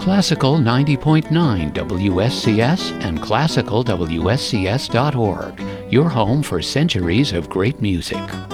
Classical 90.9 WSCS and classicalwscs.org, your home for centuries of great music.